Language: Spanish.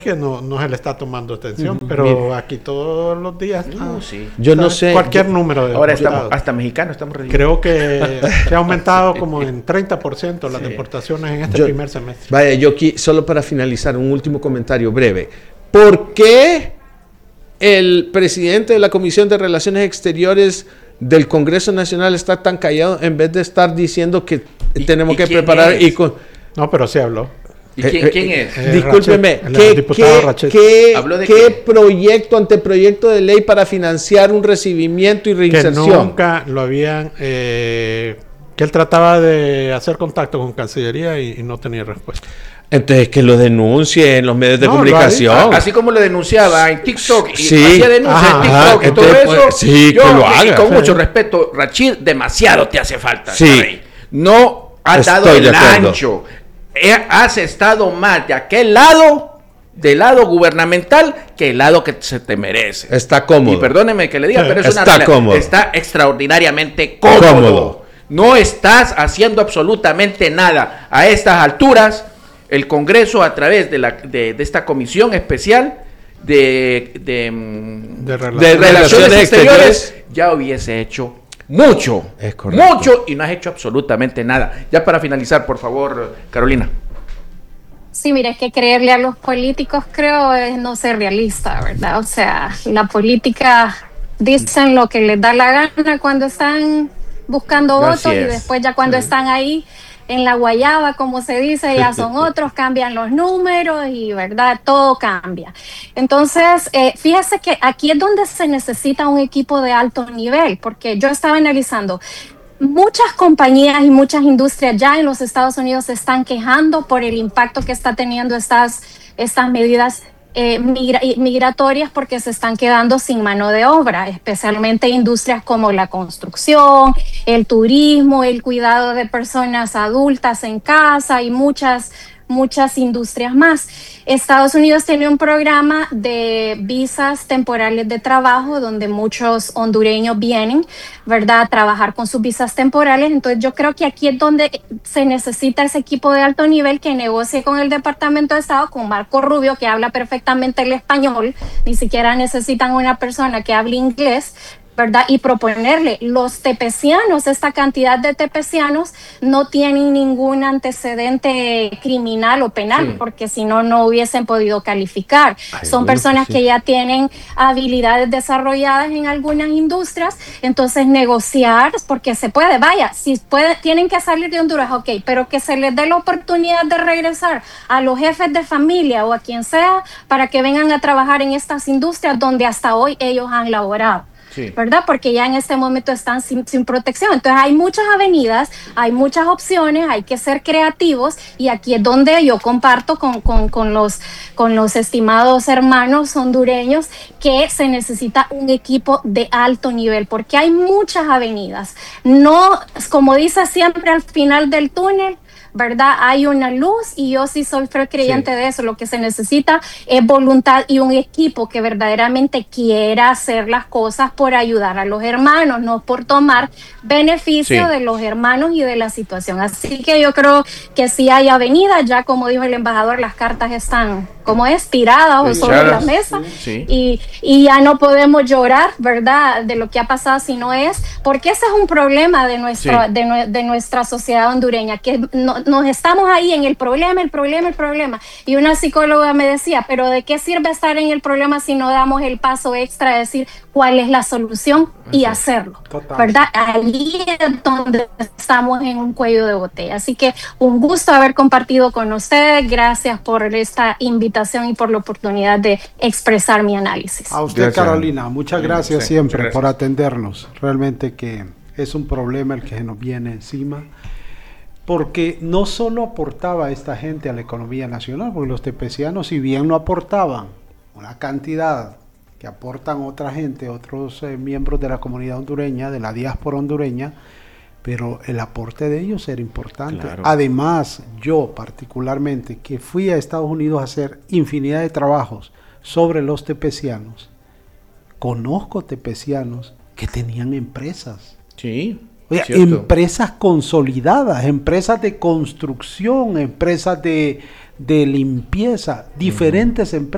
que no se le está tomando atención, pero mire, aquí todos los días yo no sé, cualquier número de ahora estamos, hasta mexicanos estamos recibiendo. Creo que se ha aumentado como en 30% las deportaciones en este primer semestre. Vaya, yo aquí, solo para finalizar, un último comentario breve. ¿Por qué el presidente de la Comisión de Relaciones Exteriores del Congreso Nacional está tan callado en vez de estar diciendo que tenemos que preparar No, pero sí habló. ¿Y quién es? Discúlpeme, ¿qué proyecto, anteproyecto de ley para financiar un recibimiento y reinserción? Que nunca lo habían... que él trataba de hacer contacto con Cancillería y no tenía respuesta. Entonces que lo denuncie en los medios de comunicación. Así como lo denunciaba en TikTok y sí, hacía denuncias en TikTok y todo eso. Pues, sí, yo, que lo haga. Y con mucho respeto, Rachid, demasiado te hace falta. Sí. No has dado el ancho. Has estado más de aquel lado, del lado gubernamental, que el lado que se te merece. Está cómodo. Y perdóneme que le diga, pero es está cómodo. Está extraordinariamente cómodo. No estás haciendo absolutamente nada. A estas alturas, el Congreso, a través de esta comisión especial de Relaciones Exteriores, ya hubiese hecho mucho, y no has hecho absolutamente nada. Ya para finalizar, por favor, Carolina. Sí, mira, es que creerle a los políticos, creo, es no ser realista, ¿verdad? O sea, la política dicen lo que les da la gana cuando están buscando votos y después ya cuando están ahí en la guayaba, como se dice, ya son otros, cambian los números y, ¿verdad? Todo cambia. Entonces, fíjese que aquí es donde se necesita un equipo de alto nivel, porque yo estaba analizando, muchas compañías y muchas industrias ya en los Estados Unidos se están quejando por el impacto que está teniendo estas medidas migratorias porque se están quedando sin mano de obra, especialmente industrias como la construcción, el turismo, el cuidado de personas adultas en casa y muchas industrias más. Estados Unidos tiene un programa de visas temporales de trabajo donde muchos hondureños vienen, ¿verdad?, a trabajar con sus visas temporales. Entonces yo creo que aquí es donde se necesita ese equipo de alto nivel que negocie con el Departamento de Estado, con Marco Rubio, que habla perfectamente el español, ni siquiera necesitan una persona que hable inglés, ¿verdad? Y proponerle, los tepecianos, esta cantidad de tepecianos no tienen ningún antecedente criminal o penal, porque si no, no hubiesen podido calificar. Son personas que ya tienen habilidades desarrolladas en algunas industrias, entonces negociar, porque se puede, vaya, si tienen que salir de Honduras, ok, pero que se les dé la oportunidad de regresar a los jefes de familia o a quien sea para que vengan a trabajar en estas industrias donde hasta hoy ellos han laborado. Sí. ¿Verdad? Porque ya en este momento están sin protección. Entonces hay muchas avenidas, hay muchas opciones, hay que ser creativos y aquí es donde yo comparto con los estimados hermanos hondureños que se necesita un equipo de alto nivel porque hay muchas avenidas. No, como dice siempre al final del túnel, ¿verdad? Hay una luz y yo sí soy creyente de eso. Lo que se necesita es voluntad y un equipo que verdaderamente quiera hacer las cosas por ayudar a los hermanos, no por tomar beneficio de los hermanos y de la situación. Así que yo creo que sí hay avenidas, ya como dijo el embajador, las cartas están como tiradas o sobre la mesa y ya no podemos llorar, ¿verdad?, de lo que ha pasado, sino es porque ese es un problema de nuestra sociedad hondureña, que nos estamos ahí en el problema, y una psicóloga me decía, pero ¿de qué sirve estar en el problema si no damos el paso extra de decir cuál es la solución y hacerlo? Total. ¿Verdad? Ahí es donde estamos en un cuello de botella. Así que un gusto haber compartido con ustedes. Gracias por esta invitación y por la oportunidad de expresar mi análisis. A usted, gracias, Carolina. Muchas gracias siempre por atendernos. Realmente que es un problema el que se nos viene encima. Porque no solo aportaba esta gente a la economía nacional, porque los tepecianos, si bien no aportaban una cantidad que aportan otra gente, otros miembros de la comunidad hondureña, de la diáspora hondureña, pero el aporte de ellos era importante. Claro. Además, yo particularmente, que fui a Estados Unidos a hacer infinidad de trabajos sobre los tepecianos, conozco tepecianos que tenían empresas. Sí. Oye, empresas consolidadas, empresas de construcción, empresas de limpieza, diferentes empresas.